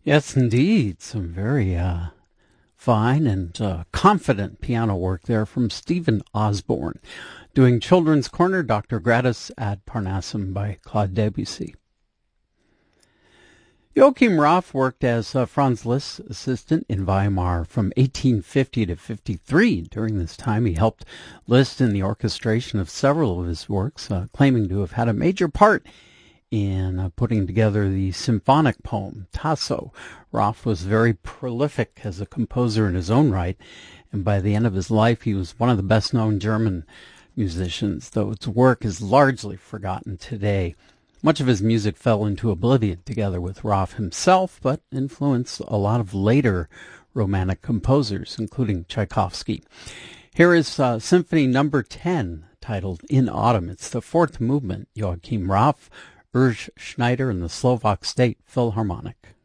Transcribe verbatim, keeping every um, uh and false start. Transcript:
Yes, indeed. Some very uh, fine and uh, confident piano work there from Stephen Osborne. Doing Children's Corner, Doctor Gratis ad Parnassum by Claude Debussy. Joachim Raff worked as uh, Franz Liszt's assistant in Weimar from eighteen fifty to fifty-three. During this time, he helped Liszt in the orchestration of several of his works, uh, claiming to have had a major part in uh, putting together the symphonic poem, Tasso. Raff was very prolific as a composer in his own right, and by the end of his life, he was one of the best-known German musicians, though its work is largely forgotten today. Much of his music fell into oblivion together with Raff himself, but influenced a lot of later Romantic composers, including Tchaikovsky. Here is uh, Symphony Number ten, titled In Autumn. It's the fourth movement, Joachim Raff, Urs Schneider, and the Slovak State Philharmonic.